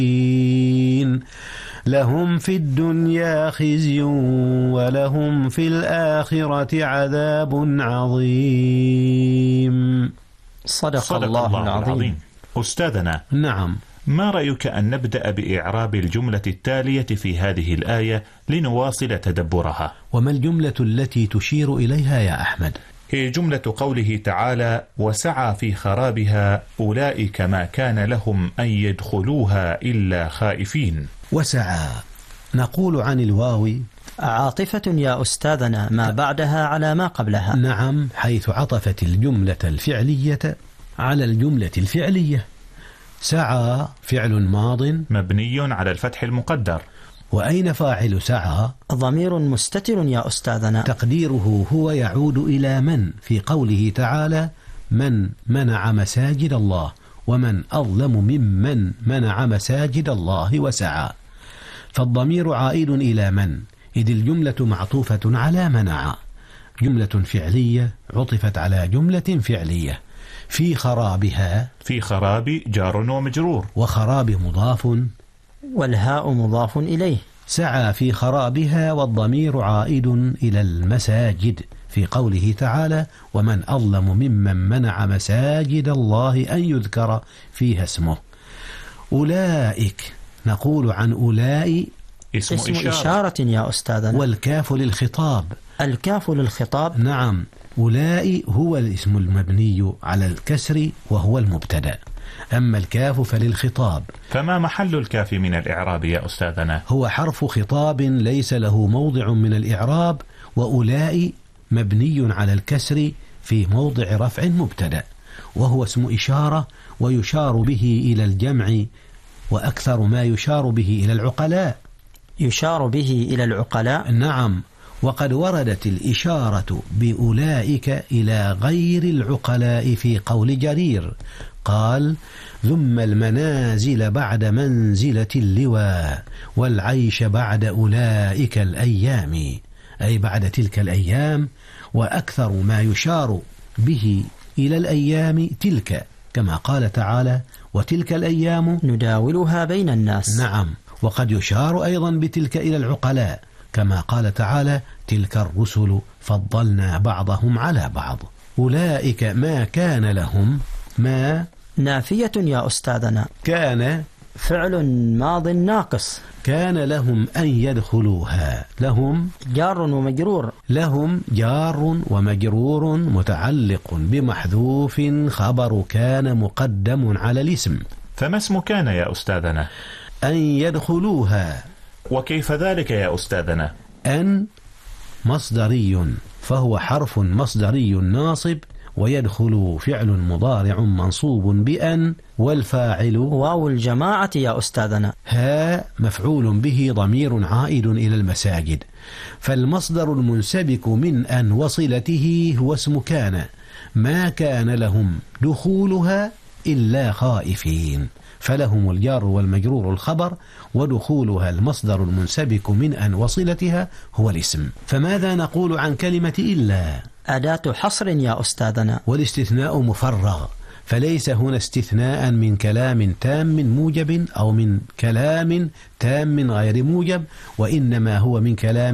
لهم في الدنيا خزي ولهم في الآخرة عذاب عظيم. صدق الله العظيم. أستاذنا، نعم، ما رأيك أن نبدأ بإعراب الجملة التالية في هذه الآية لنواصل تدبرها؟ وما الجملة التي تشير إليها يا أحمد؟ هي جملة قوله تعالى: وسعى في خرابها أولئك ما كان لهم أن يدخلوها إلا خائفين. وسعى نقول عن الواو عاطفة يا أستاذنا ما بعدها على ما قبلها. نعم، حيث عطفت الجملة الفعلية على الجملة الفعلية. سعى فعل ماض مبني على الفتح المقدر. وأين فاعل سعى؟ ضمير مستتر يا أستاذنا، تقديره هو يعود إلى من في قوله تعالى: من منع مساجد الله، ومن أظلم ممن منع مساجد الله وسعى. فالضمير عائد إلى من، إذ الجملة معطوفة على منع، جملة فعلية عطفت على جملة فعلية. في خرابها، في خراب جار ومجرور، وخراب مضاف والهاء مضاف إليه. سعى في خرابها والضمير عائد إلى المساجد في قوله تعالى: ومن أظلم ممن منع مساجد الله أن يذكر فيها اسمه. أولئك نقول عن أولئك اسم إشارة يا أستاذنا، والكاف للخطاب. الكاف للخطاب، نعم، أولئك هو الاسم المبني على الكسر وهو المبتدأ، أما الكاف فللخطاب. فما محل الكاف من الإعراب يا أستاذنا؟ هو حرف خطاب ليس له موضع من الإعراب، وأولئك مبني على الكسر في موضع رفع مبتدأ، وهو اسم إشارة ويشار به إلى الجمع، وأكثر ما يشار به إلى العقلاء. يشار به إلى العقلاء، نعم، وقد وردت الإشارة بأولئك إلى غير العقلاء في قول جرير، قال: ثم المنازل بعد منزلة اللواء والعيش بعد أولئك الأيام، أي بعد تلك الأيام، وأكثر ما يشار به إلى الأيام تلك، كما قال تعالى: وتلك الأيام نداولها بين الناس. نعم، وقد يشار أيضا بتلك إلى العقلاء، كما قال تعالى: تلك الرسل فضلنا بعضهم على بعض. أولئك ما كان لهم، ما نافية يا أستاذنا، كان فعل ماض ناقص. كان لهم أن يدخلوها، لهم جار ومجرور، لهم جار ومجرور متعلق بمحذوف خبر كان مقدم على الاسم. فما اسم كان يا أستاذنا؟ أن يدخلوها. وكيف ذلك يا أستاذنا؟ أن مصدري، فهو حرف مصدري ناصب، ويدخل فعل مضارع منصوب بأن، والفاعل واو الجماعة يا أستاذنا. ها مفعول به ضمير عائد إلى المساجد. فالمصدر المنسبك من أن وصلته هو اسم كان، ما كان لهم دخولها إلا خائفين، فلهم الجار والمجرور الخبر، ودخولها المصدر المنسبك من أن وصلتها هو الاسم. فماذا نقول عن كلمة إلا؟ أداة حصر يا أستاذنا، والاستثناء مفرغ، فليس هنا استثناء من كلام تام موجب أو من كلام تام غير موجب، وإنما هو من كلام